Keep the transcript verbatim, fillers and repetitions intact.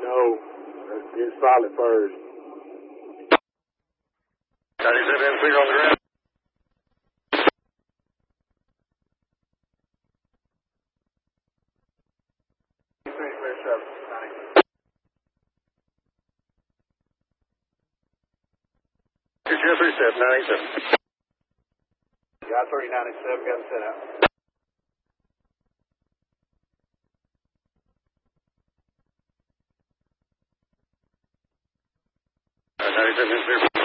No, it's solid first. ninety-seven, in clear on the ground. three, clear seven, nine. two zero three seven, nine eight seven. Got thirty, ninety-seven, got it set out. ninety-seven, in clear.